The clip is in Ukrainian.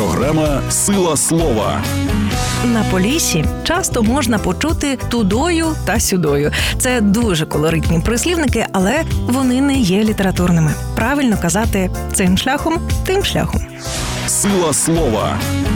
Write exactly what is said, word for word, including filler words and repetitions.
Програма «Сила слова». На Поліссі часто можна почути «тудою» та «сюдою». Це дуже колоритні прислівники, але вони не є літературними. Правильно казати «цим шляхом, тим шляхом». «Сила слова».